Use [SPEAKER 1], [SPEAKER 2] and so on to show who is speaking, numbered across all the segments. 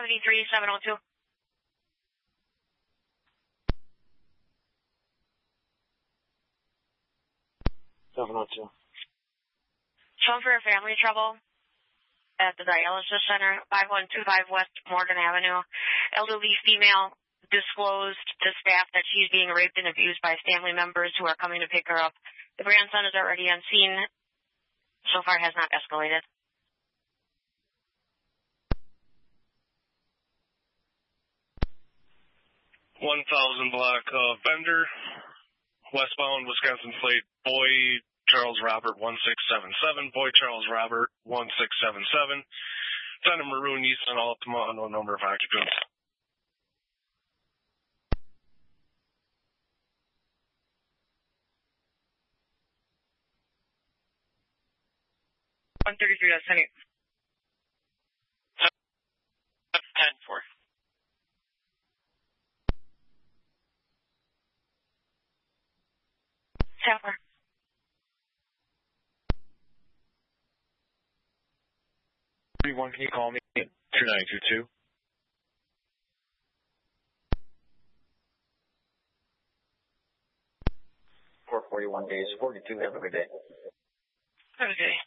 [SPEAKER 1] 73702.
[SPEAKER 2] 702.
[SPEAKER 1] Phone for family trouble at the dialysis center, 5125 West Morgan Avenue. Elderly female disclosed to staff that she's being raped and abused by family members who are coming to pick her up. The grandson is already on scene. So far has not escalated.
[SPEAKER 3] 1000 block of Bender, westbound Wisconsin plate, boy Charles Robert 1677, boy Charles Robert 1677, found a maroon Nissan Altima, unknown number of occupants.
[SPEAKER 1] That's 10-4. 10-4.
[SPEAKER 2] 31, can you call me? 2922. For 41 days, 42. Have a good day.
[SPEAKER 1] Have a good day.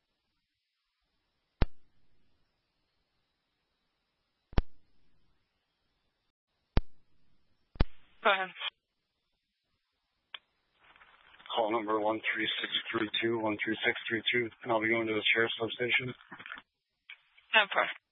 [SPEAKER 1] Go ahead.
[SPEAKER 2] Call number 13632, 13632, and I'll be going to the sheriff's substation.
[SPEAKER 1] 10-4.